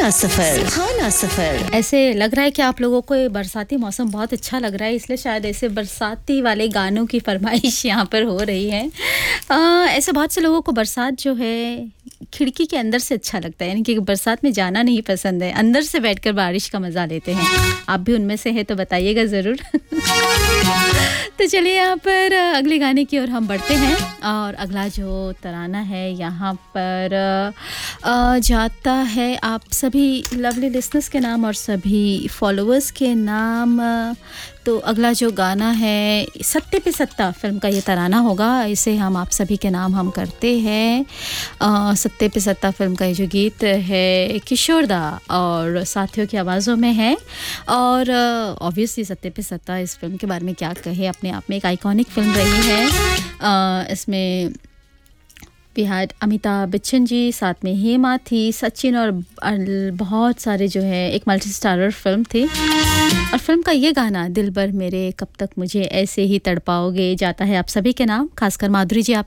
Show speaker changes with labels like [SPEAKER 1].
[SPEAKER 1] सुहाना सफर। ऐसे लग रहा है कि आप लोगों को ये बरसाती मौसम बहुत अच्छा लग रहा है, इसलिए शायद ऐसे बरसाती वाले गानों की फरमाइश यहाँ पर हो रही है। ऐसे बहुत से लोगों को बरसात जो है खिड़की के अंदर से अच्छा लगता है, यानी कि बरसात में जाना नहीं पसंद है, अंदर से बैठकर बारिश का मज़ा लेते हैं। आप भी उनमें से हैं तो बताइएगा ज़रूर। तो चलिए यहाँ पर अगले गाने की ओर हम बढ़ते हैं और अगला जो तराना है यहाँ पर जाता है आप सभी लवली लिसनर्स के नाम और सभी फॉलोअर्स के नाम। तो अगला जो गाना है सत्ते पे सत्ता फिल्म का ये तराना होगा, इसे हम आप सभी के नाम हम करते हैं। सत्ते पे सत्ता फिल्म का ये जो गीत है किशोर दा और साथियों की आवाज़ों में है। और ऑब्वियसली सत्ते पे सत्ता इस फिल्म के बारे में क्या कहे, अपने आप में एक आइकॉनिक फिल्म रही है। इसमें बिहार अमिताभ बच्चन जी, साथ में हेमा थी, सचिन और बहुत सारे जो है एक मल्टी स्टारर फिल्म थी। और फिल्म का ये गाना दिल भर मेरे कब तक मुझे ऐसे ही तड़पाओगे जाता है आप सभी के नाम, खासकर माधुरी जी आप